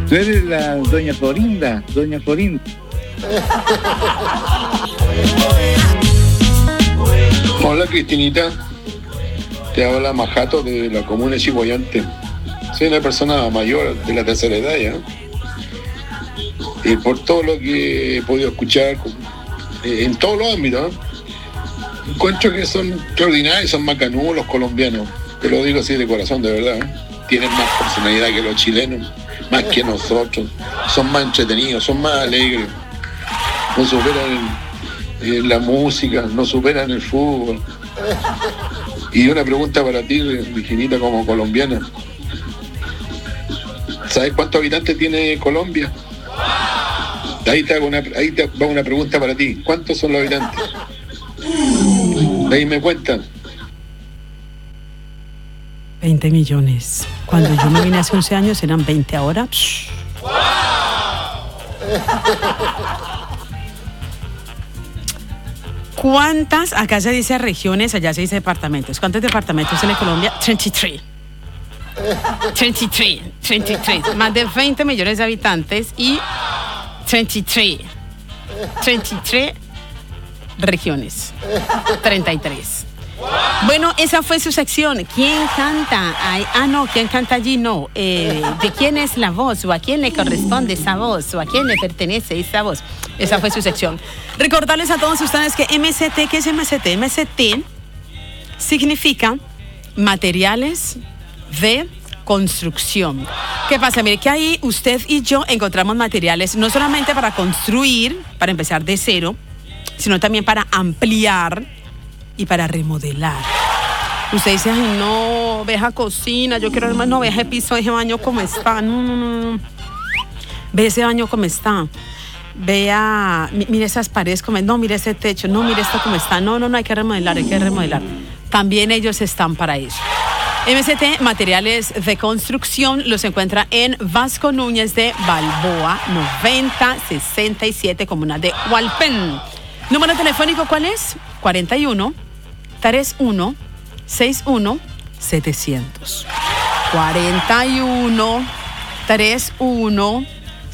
Tú eres la doña Florinda. Hola Cristinita, te habla Majato de la comuna de Chihuayante. Soy una persona mayor de la tercera edad ya. Y por todo lo que he podido escuchar en todos los ámbitos, encuentro que son extraordinarios, son macanudos los colombianos. Te lo digo así de corazón, de verdad. Tienen más personalidad que los chilenos, más que nosotros. Son más entretenidos, son más alegres. No superan en la música, no superan el fútbol. Y una pregunta para ti, Virginita, como colombiana. ¿Sabes cuántos habitantes tiene Colombia? Ahí te va una pregunta para ti. ¿Cuántos son los habitantes? Ahí me cuentan. 20 millones. Cuando yo me vine hace 11 años eran 20 ahora. ¿Cuántas? Acá se dice regiones, allá se dice departamentos. ¿Cuántos departamentos tiene Colombia? 33. Más de 20 millones de habitantes y 33 regiones. 33. Bueno, esa fue su sección. ¿Quién canta? ¿Quién canta allí? No. ¿De quién es la voz? ¿O a quién le corresponde esa voz? ¿O a quién le pertenece esa voz? Esa fue su sección. Recordarles a todos ustedes que MST, ¿qué es MST? MST significa materiales de construcción. ¿Qué pasa? Mire que ahí usted y yo encontramos materiales no solamente para construir, para empezar de cero, sino también para ampliar y para remodelar. Usted dice, ay no, ve esa cocina, yo quiero más, no, ve ese piso, ese baño como está, no. Ve ese baño como está. Vea, mire esas paredes como, no, mire ese techo, no, mire esto como está, no, hay que remodelar. También ellos están para eso. MST, materiales de construcción, los encuentra en Vasco Núñez de Balboa, 9067, comuna de Hualpén. Número telefónico, ¿cuál es? 41-31-61-700. 41-31